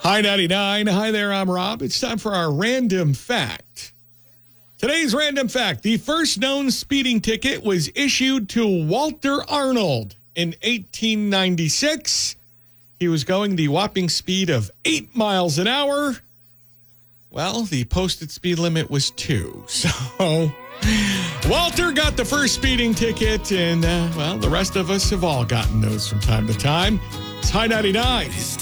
Hi, 99. Hi there, I'm Rob. It's time for our random fact. Today's random fact. The first known speeding ticket was issued to Walter Arnold in 1896. He was going the whopping speed of 8 miles an hour. Well, the posted speed limit was 2. So Walter got the first speeding ticket, and, the rest of us have all gotten those from time to time. It's High 99.